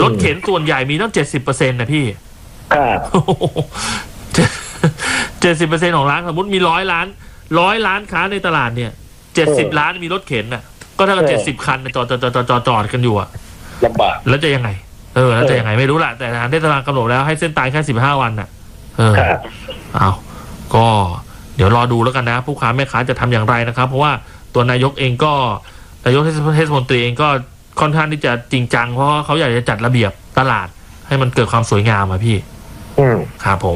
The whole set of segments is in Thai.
ถเข็นส่วนใหญ่มีตั้ง 70% นะพี่ครับ 70% ของร้านสมมติมี100 ล้านค้าในตลาดเนี่ย70 ล้านมีรถเข็นน่ะก็เท่ากับ70 คันจอดกันอยู่อะลำบากแล้วจะยังไงแล้วจะยังไงไม่รู้ละแต่ทางเทศบาลกำหนดแล้วให้เส้นตายแค่15 วันน่ะเอาก็เดี๋ยวรอดูแล้วกันนะผู้ค้าแม่ค้าจะทำอย่างไรนะครับเพราะว่าตัวนายกเองก็นายกเทศมนตรีเองก็ค่อนข้างที่จะจริงจังเพราะเขาอยากจะจัดระเบียบตลาดให้มันเกิดความสวยงามอะพี่ครับผม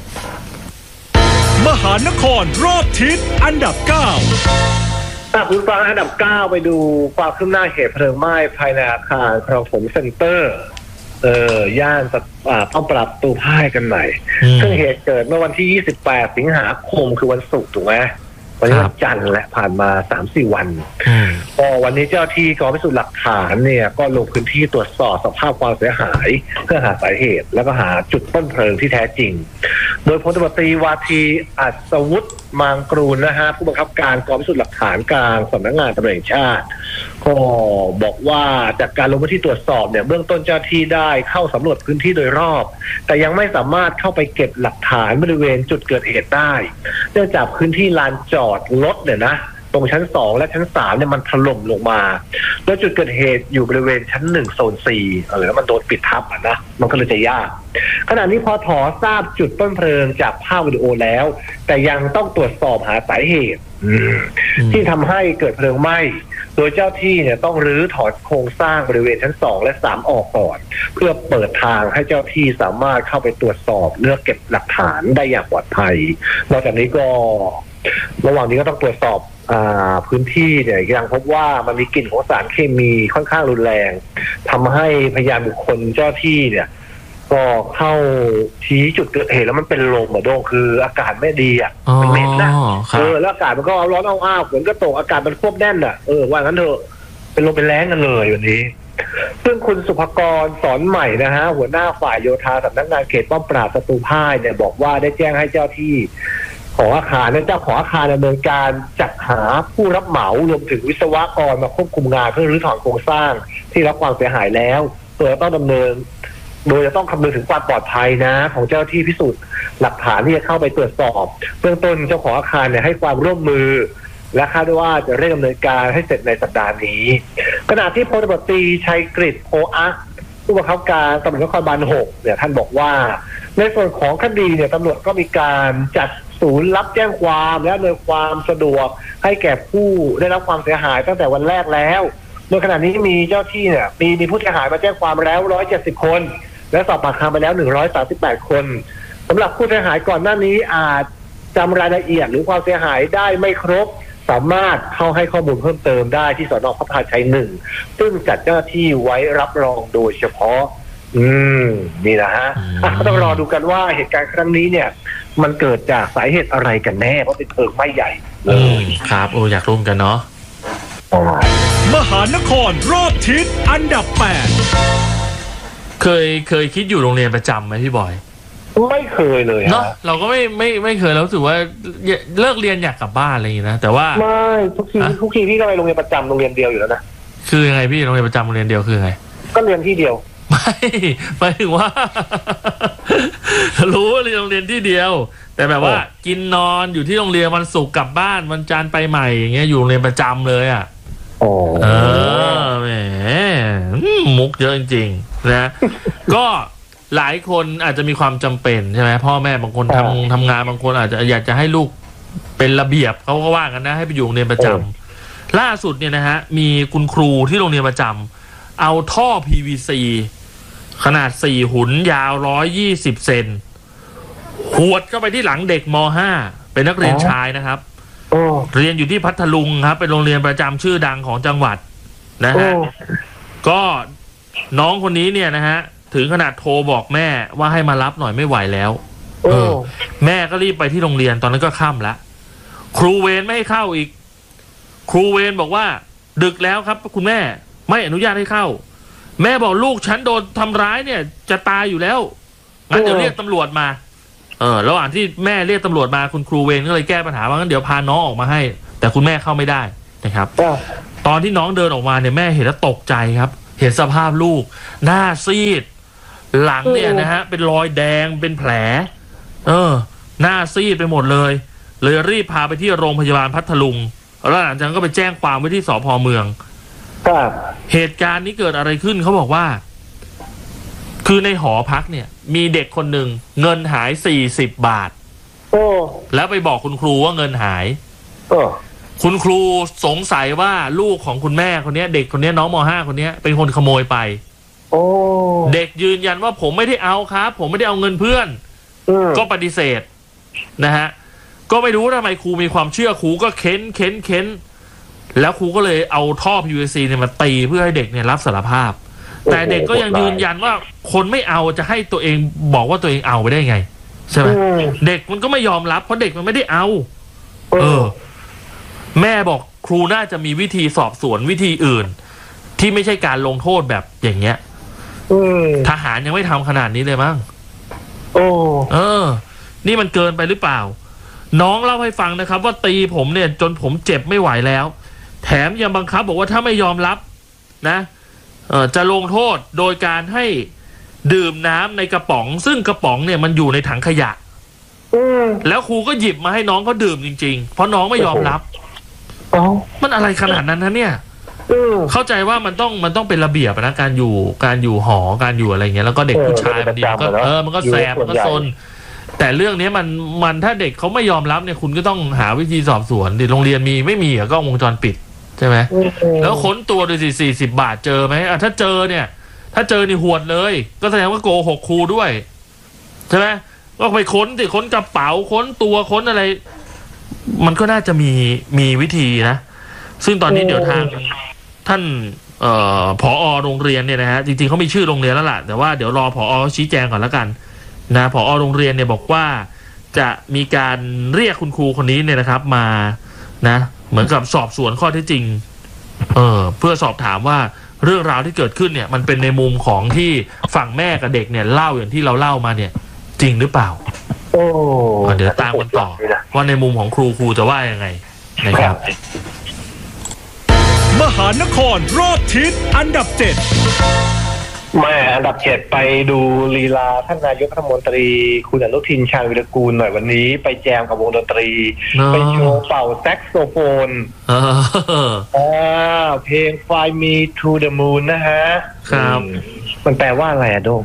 มหานครรอบทิศอันดับ 9 คุณฟังอันดับ 9ไปดูความคืบหน้าเหตุเพลิงไหม้ภายในอาคารคลองถมเซ็นเตอร์ย่านต้องปรับตูพ่ายกันใหม่ซึ่งเหตุเกิดเมื่อวันที่28 สิงหาคมคือวันศุกร์ถูกไหมวันนี้วันจันทร์และผ่านมา 3-4 วันก็วันนี้เจ้าที่กองพิสูจน์หลักฐานเนี่ยก็ลงพื้นที่ตรวจสอบสภาพความเสียหายเพื่อหาสาเหตุแล้วก็หาจุดต้นเพลิงที่แท้จริงโดยพลตำรวจตรีวาทีอัศวุฒิมางกรูลนะฮะผู้บังคับการกองพิสูจน์หลักฐานกลางสำนักงานตำรวจแห่งชาติก็บอกว่าจากการลงพื้นที่ตรวจสอบเนี่ยเบื้องต้นเจ้าที่ได้เข้าสำรวจพื้นที่โดยรอบแต่ยังไม่สามารถเข้าไปเก็บหลักฐานบริเวณจุดเกิดเหตุได้เนื่องจากพื้นที่ลานจอดรถเนี่ยนะตรงชั้น2และชั้น3เนี่ยมันถล่มลงมาแล้วจุดเกิดเหตุอยู่บริเวณชั้น1โซน4แล้วมันโดนปิดทับนะมันก็เลยจะยากขณะนี้พอถอทราบจุดต้นเพลิงจากภาพวิดีโอแล้วแต่ยังต้องตรวจสอบหาสาเหตุที่ทำให้เกิดเพลิงไหม้โดยเจ้าที่เนี่ยต้องรื้อถอนโครงสร้างบริเวณชั้น2และ3ออกก่อนเพื่อเปิดทางให้เจ้าที่สามารถเข้าไปตรวจสอบเลือกเก็บหลักฐานได้อย่างปลอดภัยนอกจากนี้ก็ระหว่างนี้ก็ต้องตรวจสอบพื้นที่เนี่ยยังพบว่ามันมีกลิ่นของสารเคมีค่อนข้างรุนแรงทำให้พยานบุคคลเจ้าที่เนี่ยก็เข้าชี้จุดเกิดเหตุแล้วมันเป็นลมโดงคืออากาศไม่ดีมันเหม็นนะแล้วอากาศมันก็ร้อนอ้าวฝนก็ตกอากาศมันควบแน่นว่างั้นเถอะเป็นลมเป็นแรงกันเลยวันนี้ซึ่งคุณสุภกรสอนใหม่นะฮะหัวหน้าฝ่ายโยธาสำนักงานเขตป้อมปราบศัตรูพ่ายเนี่ยบอกว่าได้แจ้งให้เจ้าที่ของอาคารและเจ้าของอาคารดำเนินการจัดหาผู้รับเหมารวมถึงวิศวกรมาควบคุมงานเพื่อรื้อถอนโครงสร้างที่รับความเสียหายแล้วโดยจะต้องคำนึงถึงความปลอดภัยนะของเจ้าที่พิสูจน์หลักฐานที่จะเข้าไปตรวจสอบเบื้องต้นเจ้าของอาคารเนี่ยให้ความร่วมมือและคาดว่าจะเร่งดำเนินการให้เสร็จในสัปดาห์นี้ขณะที่พลตำรวจตรีชัยกฤษโพอะผู้บังคับการตำรวจนครบาล 6เนี่ยท่านบอกว่าในส่วนของคดีเนี่ยตำรวจก็มีการจัดศูนย์รับแจ้งความและอำนวยความสะดวกให้แก่ผู้ได้รับความเสียหายตั้งแต่วันแรกแล้วโดยขณะนี้มีเจ้าที่เนี่ยมีผู้เสียหายมาแจ้งความแล้ว170 คนและสอบปากคำไปแล้ว138 คนสำหรับผู้เสียหายก่อนหน้านี้อาจจำรายละเอียดหรือความเสียหายได้ไม่ครบสามารถเข้าให้ข้อมูลเพิ่มเติมได้ที่สน.พระพาชัย 1ซึ่งจัดเจ้าหน้าที่ไว้รับรองโดยเฉพาะนี่นะฮะก็ต้องรอดูกันว่าเหตุการณ์ครั้งนี้เนี่ยมันเกิดจากสาเหตุอะไรกันแน่เพราะเป็นเพลิงไหม้ใหญ่ครับอยากรู้กันเนาะมหานครรอบทิศอันดับ 8 เคยคิดอยู่โรงเรียนประจำไหมพี่บอยไม่เคยเลยเนาะเราก็ไม่เคยแล้วรู้สึกว่าเลิกเรียนอยากกลับบ้านอะไรอย่างนี้นะแต่ว่าไม่ทุกทีพี่ก็ไปโรงเรียนประจำโรงเรียนเดียวอยู่แล้วนะคือยังไงพี่โรงเรียนประจำโรงเรียนเดียวคือไงก็เรียนที่เดียวไม่หมายถึงว่ารู้ว่าเรียนโรงเรียนที่เดียวแต่แบบว่ากินนอนอยู่ที่โรงเรียนวันศุกร์กลับบ้านวันจันทร์ไปใหม่อย่างเงี้ยอยู่โรงเรียนประจำเลยแหมมุกเยอะจริงๆนะก็หลายคนอาจจะมีความจำเป็นใช่ไหมพ่อแม่บางคนทำงานบางคนอาจจะอยากจะให้ลูกเป็นระเบียบเขาก็ว่ากันนะให้ไปอยู่โรงเรียนประจำล่าสุดเนี่ยนะฮะมีคุณครูที่โรงเรียนประจำเอาท่อ PVC ขนาด4 หุนยาว120 เซนหวดเข้าไปที่หลังเด็กม.5 เป็นนักเรียนชายนะครับเรียนอยู่ที่พัทลุงครับเป็นโรงเรียนประจำชื่อดังของจังหวัดนะฮะก็น้องคนนี้เนี่ยนะฮะถึงขนาดโทรบอกแม่ว่าให้มารับหน่อยไม่ไหวแล้วแม่ก็รีบไปที่โรงเรียนตอนนั้นก็ค่ำแล้วครูเวรไม่ให้เข้าอีกครูเวรบอกว่าดึกแล้วครับคุณแม่ไม่อนุญาตให้เข้าแม่บอกลูกฉันโดนทำร้ายเนี่ยจะตายอยู่แล้วงั้นเดี๋ยวเรียกตำรวจมาระหว่างที่แม่เรียกตำรวจมาคุณครูเวรก็เลยแก้ปัญหาว่างั้นเดี๋ยวพาน้องออกมาให้แต่คุณแม่เข้าไม่ได้นะครับตอนที่น้องเดินออกมาเนี่ยแม่เห็นแล้วตกใจครับเห็นสภาพลูกหน้าซีดหลังเนี่ยนะฮะเป็นรอยแดงเป็นแผลหน้าซีดไปหมดเลยรีบพาไปที่โรงพยาบาลพัทลุงแล้วหลังจากนั้นก็ไปแจ้งความไว้ที่สภ.เมืองเหตุการณ์นี้เกิดอะไรขึ้นเขาบอกว่าคือในหอพักเนี่ยมีเด็กคนหนึ่งเงินหาย40 บาทแล้วไปบอกคุณครูว่าเงินหายคุณครูสงสัยว่าลูกของคุณแม่คนนี้เด็กคนนี้น้องม.5 คนนี้เป็นคนขโมยไปเด็กยืนยันว่าผมไม่ได้เอาครับผมไม่ได้เอาเงินเพื่อนก็ปฏิเสธนะฮะก็ไม่รู้ทำไมครูมีความเชื่อครูก็เค้นแล้วครูก็เลยเอาท่อ PVC เนี่ยมาตีเพื่อให้เด็กเนี่ยรับสารภาพแต่เด็กก็ยังยืนยันว่าคนไม่เอาจะให้ตัวเองบอกว่าตัวเองเอาไปได้ไงใช่ไหมเด็กมันก็ไม่ยอมรับเพราะเด็กมันไม่ได้เอาแม่บอกครูน่าจะมีวิธีสอบสวนวิธีอื่นที่ไม่ใช่การลงโทษแบบอย่างเงี้ยทหารยังไม่ทำขนาดนี้เลยมั้งนี่มันเกินไปหรือเปล่าน้องเล่าให้ฟังนะครับว่าตีผมเนี่ยจนผมเจ็บไม่ไหวแล้วแถมยังบังคับบอกว่าถ้าไม่ยอมรับนะจะลงโทษโดยการให้ดื่มน้ำในกระป๋องซึ่งกระป๋องเนี่ยมันอยู่ในถังขยะแล้วครูก็หยิบมาให้น้องเขาดื่มจริงๆเพราะน้องไม่ยอมรับมันอะไรขนาดนั้นนะเนี่ยเข้าใจว่ามันต้องเป็นระเบียบนะการอยู่หอการอยู่อะไรเงี้ยแล้วก็เด็กผู้ชายมันดีมันก็แสบมันก็ซนแต่เรื่องนี้มันถ้าเด็กเขาไม่ยอมรับเนี่ยคุณก็ต้องหาวิธีสอบสวนดิโรงเรียนมีไม่มีกล้องวงจรปิดใช่ไหมแล้วค้นตัวดูสิ40 บาทเจอไหมถ้าเจอเนี่ยนี่หวดเลยก็แสดงว่าโกหกครูด้วยใช่ไหมก็ไปค้นกระเป๋าค้นตัวค้นอะไรมันก็น่าจะมีวิธีนะซึ่งตอนนี้เดี๋ยวทางท่านผอ.โรงเรียนเนี่ยนะฮะจริงๆเขามีชื่อโรงเรียนแล้วล่ะแต่ว่าเดี๋ยวรอผอ.ชี้แจงก่อนแล้วกันนะผอ.โรงเรียนเนี่ยบอกว่าจะมีการเรียกคุณครูคนนี้เนี่ยนะครับมานะเหมือนกับสอบสวนข้อเท็จจริงเพื่อสอบถามว่าเรื่องราวที่เกิดขึ้นเนี่ยมันเป็นในมุมของที่ฝั่งแม่กับเด็กเนี่ยเล่าอย่างที่เราเล่ามาเนี่ยจริงหรือเปล่าเดี๋ยวตามกันต่อว่าในมุมของครูจะว่ายังไงนะครับมหานครรอบทิศอันดับ7 แม่อันดับ7ไปดูลีลาท่านนายกรัฐมนตรีคุณอนุทินชาญวิรากูลหน่อยวันนี้ไปแจมกับวงดนตรีไปโชว์เป่าแซกโซโฟนเพลง Fly Me to the Moon นะฮะครับมันแปลว่าอะไรอะโด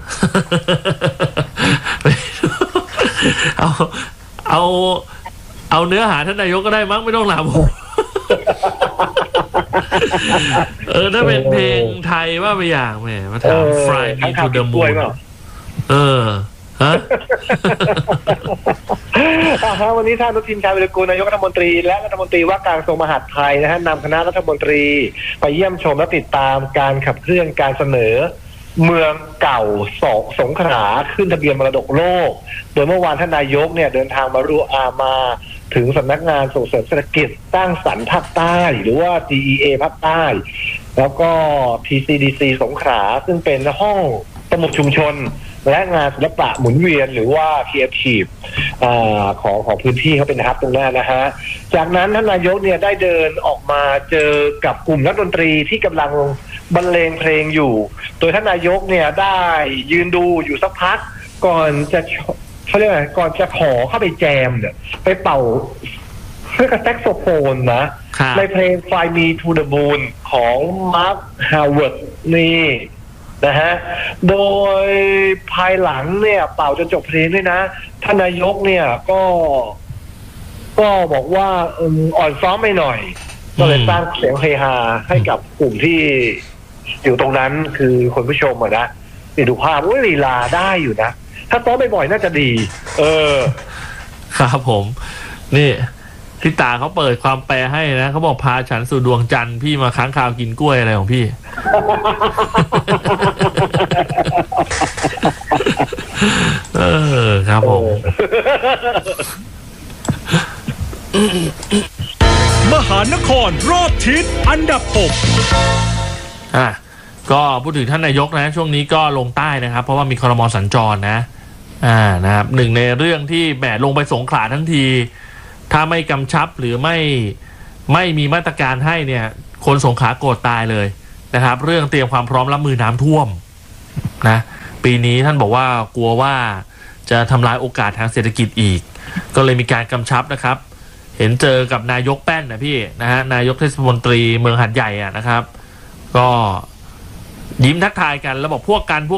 เอาเนื้อหาท่านนายกก็ได้มั้งไม่ต้องถามผมถ้าเป็นเพลงไทยว่าไปอย่างแม่มาถาม Fly Me to the Moon ฮะวันนี้ท่านอนุทินชาญวิรากูลนายกรัฐมนตรีและรัฐมนตรีว่าการกระทรวงมหาดไทยนะฮะนำคณะรัฐมนตรีไปเยี่ยมชมและติดตามการขับเคลื่อนการเสนอเมืองเก่าสงขลาขึ้นทะเบียนมรดกโลกโดยเมื่อวานท่านนายกเนี่ยเดินทางมาถึงสำนักงานส่งเสริมเศรษฐกิจสร้างสรรค์ภาคใต้หรือว่า DEA ภาคใต้แล้วก็ TCDC สงขลาซึ่งเป็นห้องสมุดชุมชนและงานศิลปะหมุนเวียนหรือว่า Creative ของพื้นที่เขาเป็นนะครับตรงนั้นนะฮะจากนั้นท่านนายกเนี่ยได้เดินออกมาเจอกับกลุ่มนักดนตรีที่กำลังบรรเลงเพลงอยู่โดยท่านนายกเนี่ยได้ยืนดูอยู่สักพักก่อนจะเขาเรียกอะไรก่อนจะขอเข้าไปแจมเนี่ยไปเป่าเพื่อกับแซกโซโฟนนะในเพลง Fly Me to the Moon ของมาร์คฮาวเวิร์ดนี่นะฮะโดยภายหลังเนี่ยเป่าจนจบเพลงด้วยนะท่านนายกเนี่ยก็บอกว่าอ่อนซ้อมไปหน่อยก็เลยสร้างเสียงเฮฮาให้กับกลุ่มที่อยู่ตรงนั้นคือคนผู้ชมนะดูภาพลีลาได้อยู่นะถ้าซ้อมบ่อยๆน่าจะดีครับผมนี่พี่ตาเขาเปิดความแปลให้นะเขาบอกพาฉันสู่ดวงจันทร์พี่มาค้างคาวกินกล้วยอะไรของพี่ครับผมมหานครรอบทิศอันดับ6 ก็พูดถึงท่านนายกนะช่วงนี้ก็ลงใต้นะครับเพราะว่ามีครม.สัญจรนะนะครับหนึ่งในเรื่องที่แหมลงไปสงขลาทั้งทีถ้าไม่กำชับหรือไม่มีมาตรการให้เนี่ยคนสงขลาโกรธตายเลยนะครับเรื่องเตรียมความพร้อมรับมือน้ำท่วมนะปีนี้ท่านบอกว่ากลัวว่าจะทำลายโอกาสทางเศรษฐกิจอีกก็เลยมีการกำชับนะครับเห็นเจอกับนายกแป้นนะพี่นะฮะนายกเทศมนตรีเมืองหาดใหญ่นะครับก็ยิ้มทักทายกันแล้วบอกพวกกัน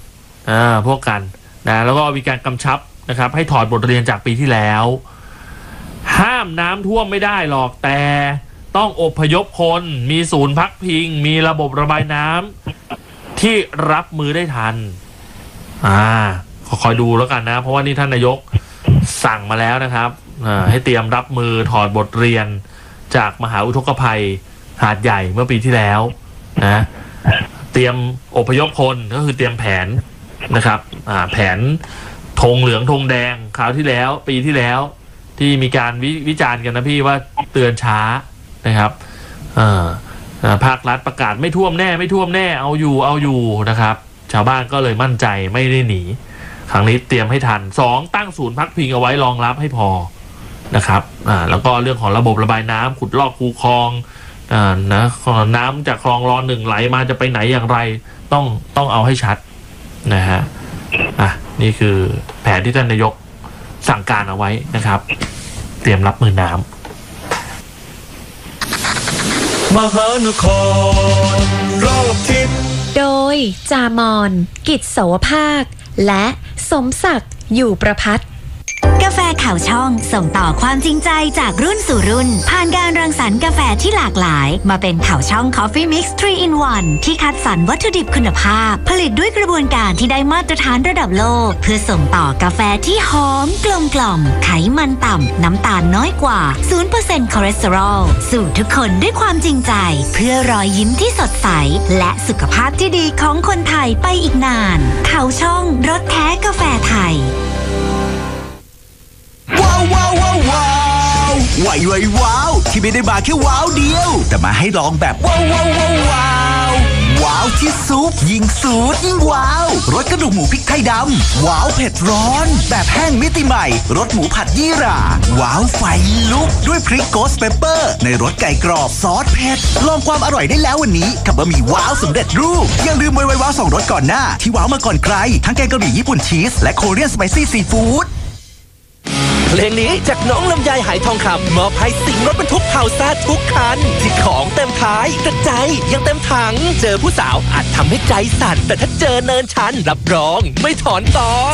นะแล้วก็มีการกำชับนะครับให้ถอดบทเรียนจากปีที่แล้วห้ามน้ำท่วมไม่ได้หรอกแต่ต้องอพยพคนมีศูนย์พักพิงมีระบบระบายน้ำที่รับมือได้ทันคอยดูแล้วกันนะเพราะว่านี่ท่านนายกสั่งมาแล้วนะครับให้เตรียมรับมือถอดบทเรียนจากมหาอุทกภัยหาดใหญ่เมื่อปีที่แล้วนะเตรียมอพยพคนก็คือเตรียมแผนนะครับแผนธงเหลืองธงแดงคราวที่แล้วปีที่แล้วที่มีการวิจารณ์กันนะพี่ว่าเตือนช้านะครับภาครัฐประกาศไม่ท่วมแน่เอาอยู่นะครับชาวบ้านก็เลยมั่นใจไม่ได้หนีครั้งนี้เตรียมให้ทัน2ตั้งศูนย์พักพิงเอาไว้รองรับให้พอนะครับแล้วก็เรื่องของระบบระบายน้ำขุดลอกคูคลองนะน้ำจากคลองรอ1ไหลมาจะไปไหนอย่างไรต้องเอาให้ชัดนะฮะนี่คือแผนที่ท่านนายกสั่งการเอาไว้นะครับเตรียมรับมือน้ำมหานครรอบทิศโดยจามอนกิจโสภาคและสมศักดิ์อยู่ประภัตกาแฟข่าวช่องส่งต่อความจริงใจจากรุ่นสู่รุ่นผ่านการรังสรรค์กาแฟที่หลากหลายมาเป็นข่าวช่อง Coffee Mix 3 in 1 ที่คัดสรรวัตถุดิบคุณภาพผลิตด้วยกระบวนการที่ได้มาตรฐานระดับโลกเพื่อส่งต่อกาแฟที่หอมกลมกล่อมไขมันต่ำน้ำตาลน้อยกว่า 0% คอเลสเตอรอลสู่ทุกคนด้วยความจริงใจเพื่อรอยยิ้มที่สดใสและสุขภาพที่ดีของคนไทยไปอีกนานข่าวช่องรสแท้กาแฟไทยว้าวที่ไม่ได้มาแค่ว้าวเดียวแต่มาให้ลองแบบว้าวที่ซุปยิ่งสูตรยิ่งว้าวรสกระดูกหมูพริกไทยดำว้าวเผ็ดร้อนแบบแห้งมิติใหม่รสหมูผัดยี่หร่าว้าวไฟลุกด้วยพริกโกสต์เปปเปอร์ในรสไก่กรอบซอสเผ็ดลองความอร่อยได้แล้ววันนี้กับบะหมี่ว้าวสำเร็จรูปยังลืมว้าว2รสก่อนหน้าที่ว้าวมาก่อนใครทั้งแกงกะหรี่ญี่ปุ่นชีสและโคเรียนสไปซี่ซีฟู้ดเพลงนี้จากน้องลำไยหายทองคำมอบให้สิ่งรถบรรทุกเฮาซ่าทุกคันที่ของเต็มท้ายแต่ใจยังเต็มถังเจอผู้สาวอาจทำให้ใจสั่นแต่ถ้าเจอเนินชันรับรองไม่ถอนต่อ